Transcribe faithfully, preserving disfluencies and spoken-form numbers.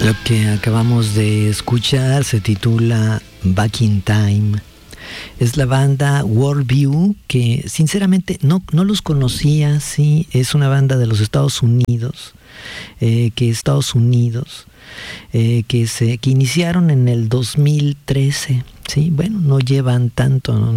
Lo que acabamos de escuchar se titula Back in Time. Es la banda Worldview, que sinceramente no, no los conocía, sí, es una banda de los Estados Unidos, eh, que Estados Unidos, eh, que se que iniciaron en el dos mil trece, sí, bueno, no llevan tanto, no,